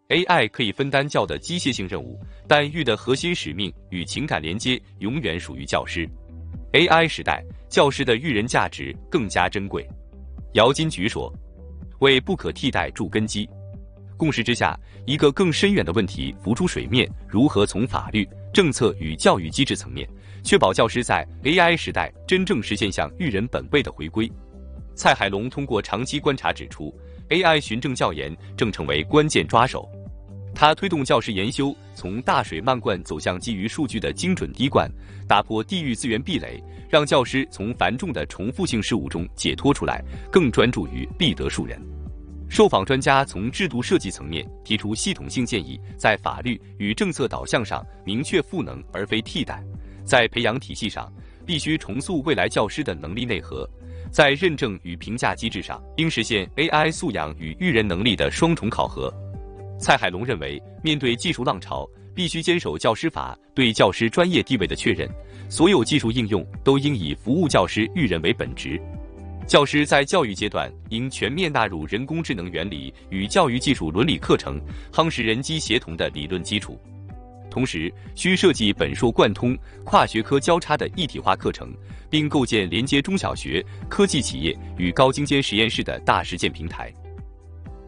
AI 可以分担教的机械性任务，但育的核心使命与情感连接永远属于教师。AI 时代，教师的育人价值更加珍贵。姚金菊说：“为不可替代筑根基。”共识之下，一个更深远的问题浮出水面：如何从法律、政策与教育机制层面，确保教师在 AI 时代真正实现向育人本位的回归？蔡海龙通过长期观察指出， AI 循证教研正成为关键抓手。他推动教师研修从大水漫灌走向基于数据的精准滴灌，打破地域资源壁垒，让教师从繁重的重复性事务中解脱出来，更专注于立德树人。受访专家从制度设计层面提出系统性建议，在法律与政策导向上明确赋能而非替代，在培养体系上必须重塑未来教师的能力内核，在认证与评价机制上应实现 AI 素养与育人能力的双重考核。蔡海龙认为，面对技术浪潮，必须坚守教师法对教师专业地位的确认，所有技术应用都应以服务教师育人为本职。教师在教育阶段应全面纳入人工智能原理与教育技术伦理课程，夯实人机协同的理论基础。同时，需设计本硕贯通、跨学科交叉的一体化课程，并构建连接中小学、科技企业与高精尖实验室的大实践平台。